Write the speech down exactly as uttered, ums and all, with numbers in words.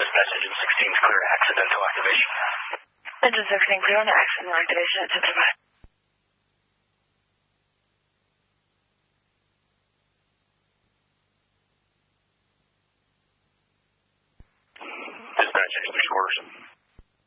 Dispatch engine sixteen is clear accidental activation. Engine sixteen clear on accidental activation at ten thirty-five. Dispatch engine three quarters.